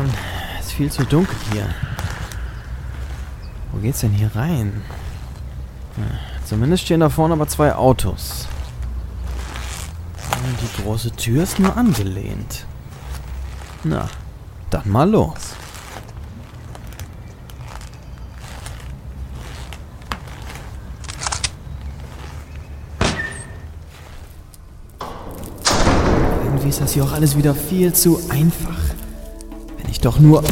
Mann, es ist viel zu dunkel hier. Wo geht's denn hier rein? Zumindest stehen da vorne aber 2 Autos. Und die große Tür ist nur angelehnt. Na, dann mal los. Irgendwie ist das hier auch alles wieder viel zu einfach. Wenn ich doch nur...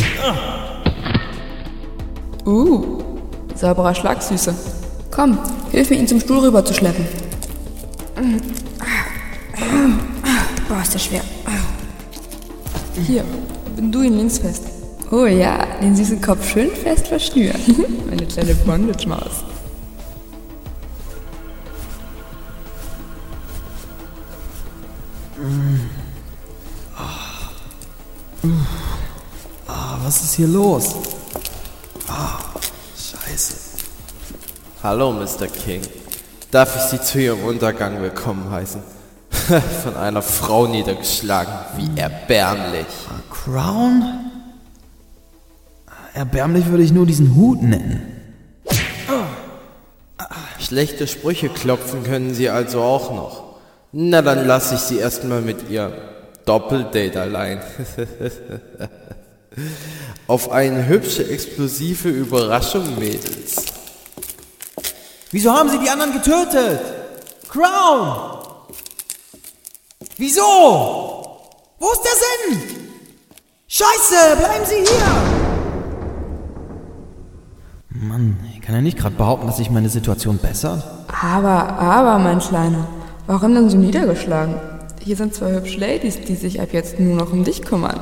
Sauberer Schlag, Süße. Komm, hilf mir, ihn zum Stuhl rüber zu schleppen. Boah, ist das schwer. Hier, bind du ihn links fest. Oh ja, den süßen Kopf schön fest verschnüren. Meine kleine Bondage-Maus. Was ist hier los? Scheiße. Hallo, Mr. King. Darf ich Sie zu Ihrem Untergang willkommen heißen? Von einer Frau niedergeschlagen. Wie erbärmlich. Crown? Erbärmlich würde ich nur diesen Hut nennen. Schlechte Sprüche klopfen können Sie also auch noch. Na, dann lasse ich Sie erstmal mit Ihrem Doppeldate allein. Auf eine hübsche, explosive Überraschung, Mädels. Wieso haben Sie die anderen getötet? Crown! Wieso? Wo ist der Sinn? Scheiße, bleiben Sie hier! Mann, ich kann ja nicht gerade behaupten, dass sich meine Situation bessert. Aber, mein Kleiner, warum denn so niedergeschlagen? Hier sind 2 hübsche Ladies, die sich ab jetzt nur noch um dich kümmern.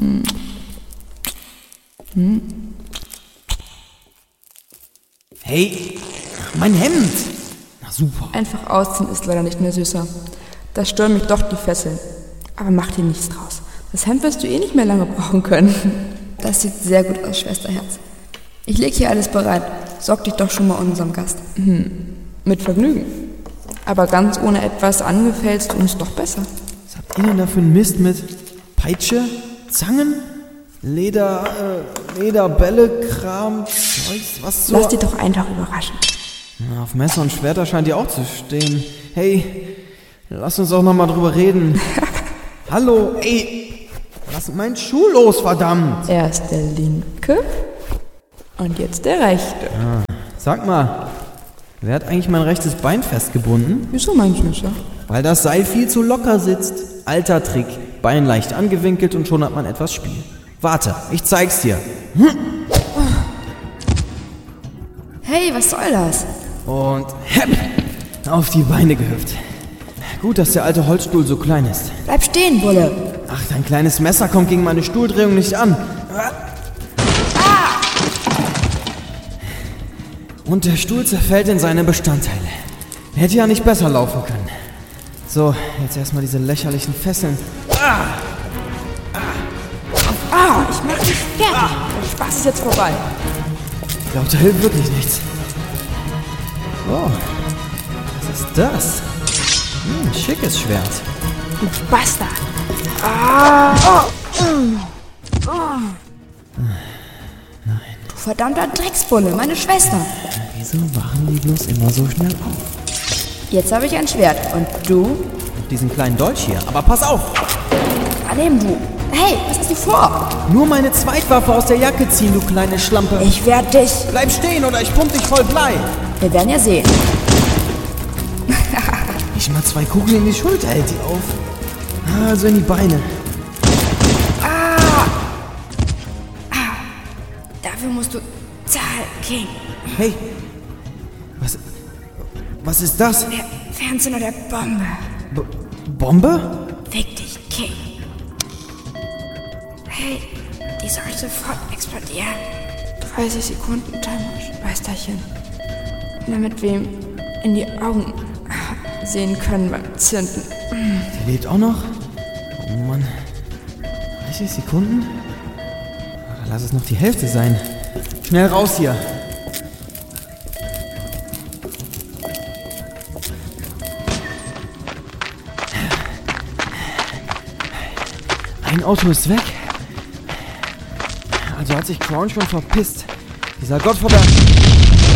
Hey, mein Hemd! Na super. Einfach ausziehen ist leider nicht mehr süßer. Da stören mich doch die Fesseln. Aber mach dir nichts draus. Das Hemd wirst du eh nicht mehr lange brauchen können. Das sieht sehr gut aus, Schwesterherz. Ich leg hier alles bereit. Sorg dich doch schon mal um unseren Gast. Mit Vergnügen. Aber ganz ohne etwas angefällst du uns doch besser. Was habt ihr denn da für einen Mist mit Peitsche, Zangen, Lederbälle, Kram, Zeugs, was so... Lass dich doch einfach überraschen. Na, auf Messer und Schwerter scheint ihr auch zu stehen. Hey, lass uns auch noch mal drüber reden. Hallo, ey, lass meinen Schuh los, verdammt. Erst der linke und jetzt der rechte. Sag mal, wer hat eigentlich mein rechtes Bein festgebunden? Wieso, mein Süßer? Weil das Seil viel zu locker sitzt. Alter Trick, Bein leicht angewinkelt und schon hat man etwas Spiel. Warte, ich zeig's dir. Hey, was soll das? Und hepp, auf die Beine gehüpft. Gut, dass der alte Holzstuhl so klein ist. Bleib stehen, Bulle. Ach, dein kleines Messer kommt gegen meine Stuhldrehung nicht an. Und der Stuhl zerfällt in seine Bestandteile. Hätte ja nicht besser laufen können. So, jetzt erstmal diese lächerlichen Fesseln. Ich mach dich fertig. Der Spaß ist jetzt vorbei. Ich glaube, da hilft wirklich nichts. Oh, was ist das? Schickes Schwert. Du Bastard. Nein. Du verdammter Drecksbulle, meine Schwester. Wieso wachen die bloß immer so schnell auf? Jetzt habe ich ein Schwert. Und du? Und diesen kleinen Dolch hier. Aber pass auf! Daneben du. Hey, was hast du vor? Nur meine Zweitwaffe aus der Jacke ziehen, du kleine Schlampe. Ich werde dich. Bleib stehen oder ich pump dich voll Blei. Wir werden ja sehen. Nicht mal 2 Kugeln in die Schulter hält die auf. Also in die Beine. Dafür musst du zahlen, King. Hey, was ist das? Der Fernzünder der Bombe. Bombe? Fick dich, King. Hey, die soll sofort explodieren. 30 Sekunden Timer, Schwesterchen. Damit wir ihm in die Augen sehen können beim Zünden. Der lebt auch noch? Oh Mann. 30 Sekunden? Lass es noch die Hälfte sein. Schnell raus hier. Ein Auto ist weg. Also hat sich Crown schon verpisst. Dieser Gottverdammte...